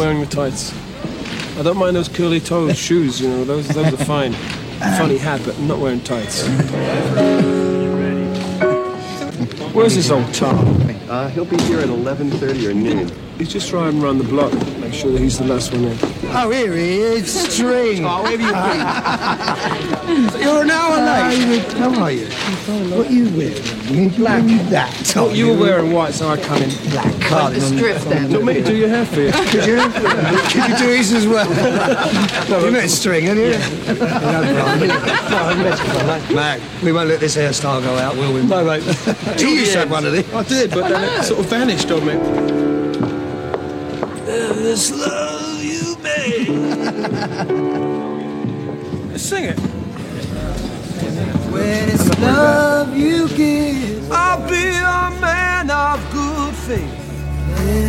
wearing the tights. I don't mind those curly toe shoes, you know, those are fine. Funny hat, but I'm not wearing tights. Where's this old Tom? He'll be here at 11:30 or noon. He's just riding around the block. Make sure that he's the last one in. Oh, here he is, String. Oh, where have you been? You're an hour late. How are you? What are you wearing? Black. That. Oh, you were wearing white, so I come in black. The strip then. Do you want me to do your hair for you? Could you? Could you do his as well? You met String, haven't you? Mac, we won't let this hairstyle go out, will we? No, mate. You used to have one of these. I did, but then it sort of vanished on me. This love you made. Sing it. When it's love you give, I'll be a man of good faith.